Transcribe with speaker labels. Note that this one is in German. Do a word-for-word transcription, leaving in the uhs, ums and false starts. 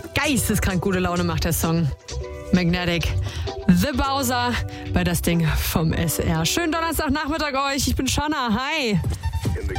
Speaker 1: geisteskrank gute Laune macht der Song. Magnetic. The Bowser bei das Ding vom S R. Schönen Donnerstagnachmittag euch. Ich bin Shanna. Hi.